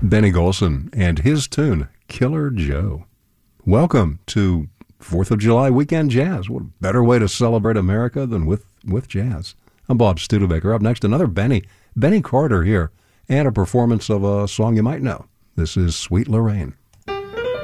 Benny Golson and his tune, Killer Joe. Welcome to 4th of July weekend jazz. What a better way to celebrate America than with jazz. I'm Bob Studebaker. Up next, another Benny Carter here, and a performance of a song you might know. This is Sweet Lorraine.